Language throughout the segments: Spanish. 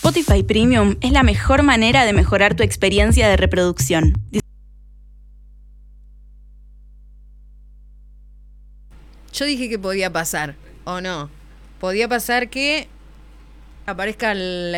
Spotify Premium es la mejor manera de mejorar tu experiencia de reproducción. Yo dije que podía pasar, ¿o no? Podía pasar que aparezca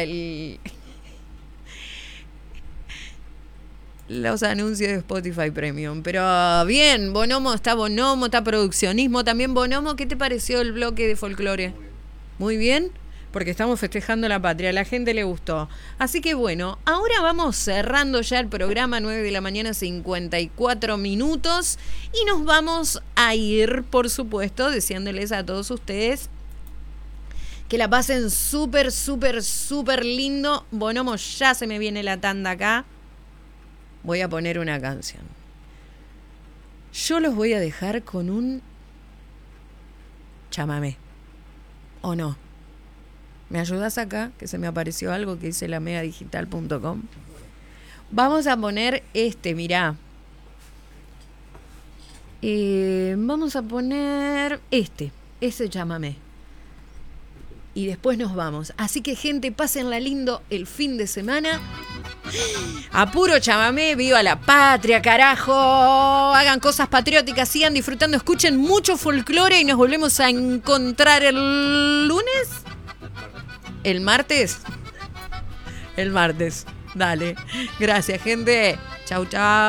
los anuncios de Spotify Premium. Pero bien, Bonomo, está produccionismo también. Bonomo, ¿qué te pareció el bloque de folclore? Muy bien, porque estamos festejando la patria, a la gente le gustó. Así que bueno, ahora vamos cerrando ya el programa, 9 de la mañana, 54 minutos. Y nos vamos a ir, por supuesto, deseándoles a todos ustedes que la pasen súper, súper, súper lindo. Bonomo, ya se me viene la tanda acá. Voy a poner una canción. Yo los voy a dejar con un chamamé. ¿O no? ¿Me ayudas acá? Que se me apareció algo que dice lamegadigital.com. Vamos a poner mirá. Vamos a poner ese chamamé. Y después nos vamos. Así que, gente, pásenla lindo el fin de semana. A puro chamamé, viva la patria, carajo. Hagan cosas patrióticas, sigan disfrutando, escuchen mucho folclore y nos volvemos a encontrar el lunes. ¿El martes? El martes. Dale. Gracias, gente. Chau, chau.